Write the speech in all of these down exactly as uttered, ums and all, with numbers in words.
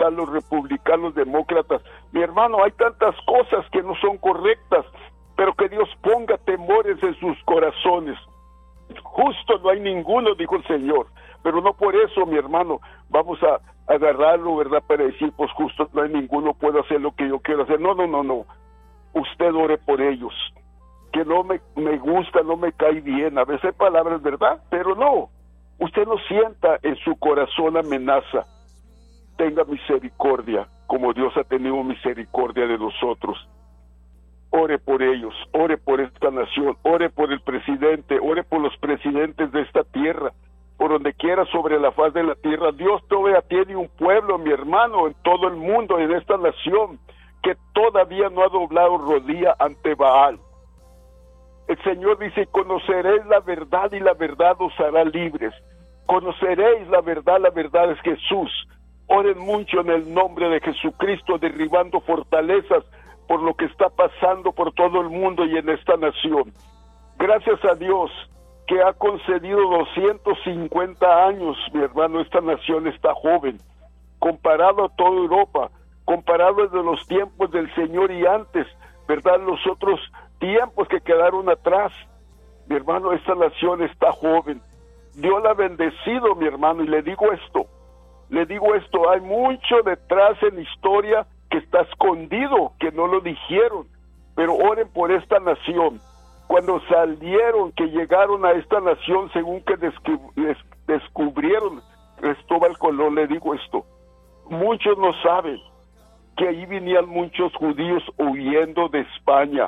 pensar los republicanos, demócratas. Mi hermano, hay tantas cosas que no son correctas, pero que Dios ponga temores en sus corazones. Justo no hay ninguno, dijo el Señor, pero no por eso, mi hermano, vamos a agarrarlo, ¿verdad?, para decir, pues justo no hay ninguno, puedo hacer lo que yo quiero hacer. No, no, no, no. Usted ore por ellos, que no me, me gusta, no me cae bien, a veces hay palabras, ¿verdad?, pero no. Usted no sienta en su corazón amenaza. Tenga misericordia, como Dios ha tenido misericordia de nosotros. Ore por ellos, ore por esta nación, ore por el presidente, ore por los presidentes de esta tierra, por donde quiera sobre la faz de la tierra. Dios todavía tiene un pueblo, mi hermano, en todo el mundo, en esta nación, que todavía no ha doblado rodilla ante Baal. El Señor dice, conoceréis la verdad y la verdad os hará libres. Conoceréis la verdad, la verdad es Jesús. Oren mucho en el nombre de Jesucristo, derribando fortalezas por lo que está pasando por todo el mundo y en esta nación. Gracias a Dios que ha concedido doscientos cincuenta años, mi hermano, esta nación está joven, comparado a toda Europa, comparado desde los tiempos del Señor y antes, ¿verdad?, los otros tiempos que quedaron atrás. Mi hermano, esta nación está joven. Dios la ha bendecido, mi hermano, y le digo esto, le digo esto, hay mucho detrás en la historia que está escondido, que no lo dijeron, pero oren por esta nación. Cuando salieron, que llegaron a esta nación, según que descub- descubrieron Cristóbal Colón, le digo esto, muchos no saben que ahí venían muchos judíos huyendo de España,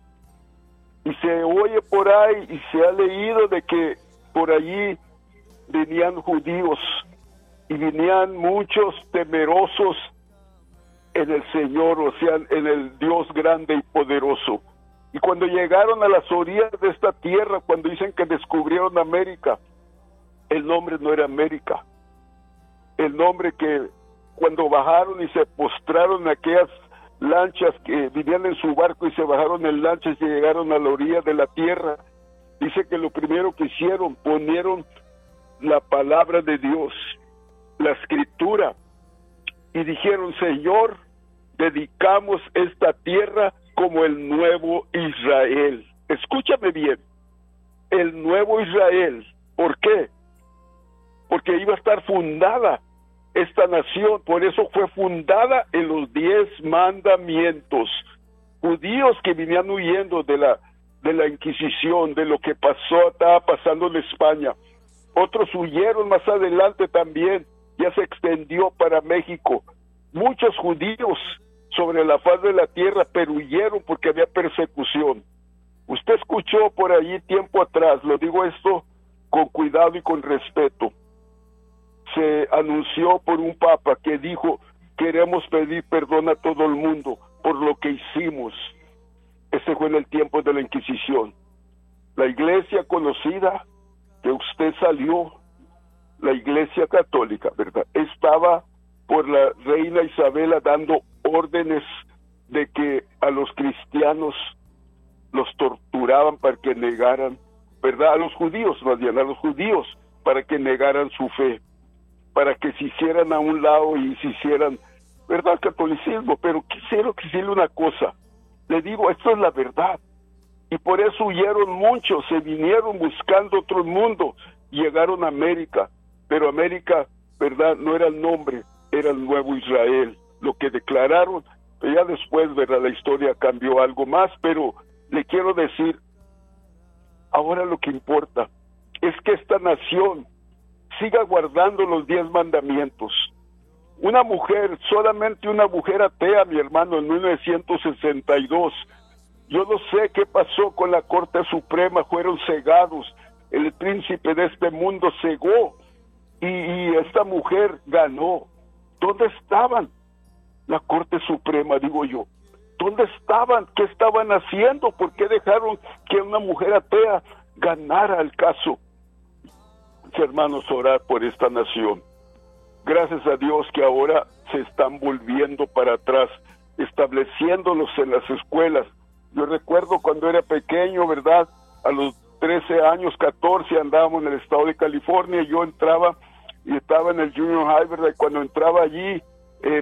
y se oye por ahí, y se ha leído de que por allí venían judíos, y venían muchos temerosos en el Señor, o sea, en el Dios grande y poderoso. Y cuando llegaron a las orillas de esta tierra, cuando dicen que descubrieron América, el nombre no era América. El nombre que cuando bajaron y se postraron en aquellas lanchas que vivían en su barco y se bajaron en lanchas y llegaron a la orilla de la tierra, dice que lo primero que hicieron, ponieron la palabra de Dios, la escritura, y dijeron, Señor, dedicamos esta tierra como el nuevo Israel. Escúchame bien, el nuevo Israel. ¿Por qué? Porque iba a estar fundada esta nación, por eso fue fundada en los diez mandamientos. Judíos que venían huyendo de la, de la Inquisición, de lo que pasó, estaba pasando en España. Otros huyeron más adelante también, ya se extendió para México. Muchos judíos sobre la faz de la tierra, pero huyeron porque había persecución. Usted escuchó por allí tiempo atrás, lo digo esto con cuidado y con respeto, se anunció por un papa que dijo, queremos pedir perdón a todo el mundo por lo que hicimos. Ese fue en el tiempo de la Inquisición. La iglesia conocida que usted salió, la iglesia católica, ¿verdad?, estaba por la reina Isabela dando órdenes de que a los cristianos los torturaban para que negaran, ¿verdad?, a los judíos, más bien a los judíos, para que negaran su fe, para que se hicieran a un lado y se hicieran, ¿verdad?, catolicismo. Pero quisiera decirle una cosa, le digo, esto es la verdad, y por eso huyeron muchos, se vinieron buscando otro mundo, llegaron a América, pero América, ¿verdad?, no era el nombre, era el nuevo Israel, lo que declararon. Pero ya después, ¿verdad?, la historia cambió algo más, pero le quiero decir, ahora lo que importa es que esta nación siga guardando los diez mandamientos. Una mujer, solamente una mujer atea, mi hermano, en mil novecientos sesenta y dos, yo no sé qué pasó con la Corte Suprema, fueron cegados, el príncipe de este mundo cegó, y, y esta mujer ganó. ¿Dónde estaban la Corte Suprema, digo yo? ¿Dónde estaban? ¿Qué estaban haciendo? ¿Por qué dejaron que una mujer atea ganara el caso? Hermanos, orar por esta nación. Gracias a Dios que ahora se están volviendo para atrás, estableciéndolos en las escuelas. Yo recuerdo cuando era pequeño, ¿verdad?, a los trece años, catorce, andábamos en el estado de California, y yo entraba y estaba en el Junior High, ¿verdad?, y cuando entraba allí,